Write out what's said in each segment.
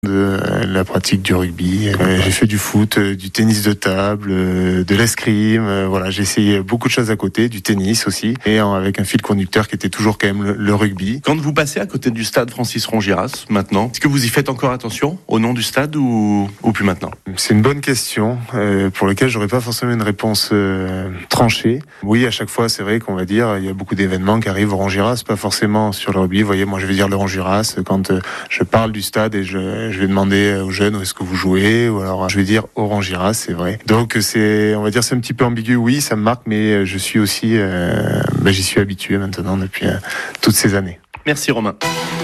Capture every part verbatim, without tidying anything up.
de la pratique du rugby. Euh, j'ai fait du foot, euh, du tennis de table, euh, de l'escrime. Euh, voilà, j'ai essayé beaucoup de choses à côté, du tennis aussi, et euh, avec un fil conducteur qui était toujours quand même le, le rugby. Quand vous passez à côté du stade Francis Rongiras maintenant, est-ce que vous y faites encore attention au nom du stade ou, ou plus maintenant? C'est une bonne question euh, pour laquelle j'aurais pas forcément une réponse euh, tranchée. Oui, à chaque fois, c'est vrai qu'on va dire il y a beaucoup d'événements qui arrivent au Rongiras, pas forcément sur le rugby. Vous voyez, moi je vais dire le Rongiras quand euh, je parle du stade et je je vais demander aux jeunes où est-ce que vous jouez, ou alors je vais dire Orangiras, c'est vrai. Donc c'est, on va dire, c'est un petit peu ambigu. Oui, ça me marque, mais je suis aussi, euh, ben, j'y suis habitué maintenant depuis euh, toutes ces années. Merci Romain.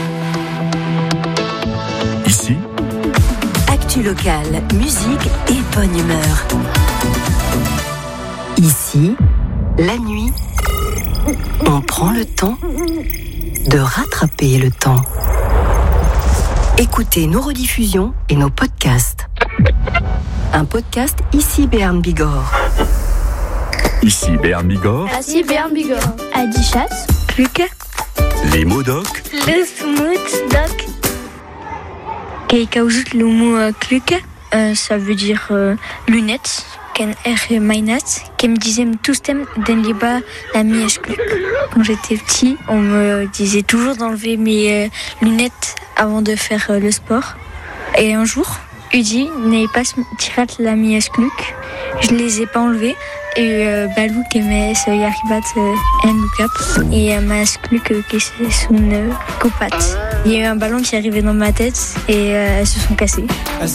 Ici, actu locale, musique et bonne humeur. Ici, la nuit, on prend le temps de rattraper le temps. Écoutez nos rediffusions et nos podcasts. Un podcast Ici Béarn Bigorre. ici Béarn Bigorre, Ici Béarn Bigorre. Adichat, Cluc, les mots doc, le smooth doc. Kijk ajoute le mot euh, Cluc, euh, ça veut dire euh, lunettes. Ken er mainat, qui me disait tous thèmes den liba la mièche Cluc. Quand j'étais petit, on me disait toujours d'enlever mes euh, lunettes avant de faire euh, le sport. Et un jour, Udi n'est pas tirat la mièche Cluc. Je les ai pas enlevées. Et euh, Balou qui met ce yaribat en look-up. Et euh, ma Cluc qui c'est son euh, copat. Il y a eu un ballon qui arrivait dans ma tête et euh, elles se sont cassées.